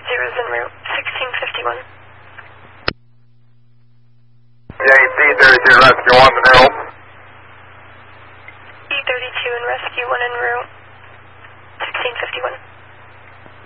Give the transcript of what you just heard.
Zero's en route, 1651. E-32 Rescue 1 en route. E-32 and Rescue 1 en route, 1651.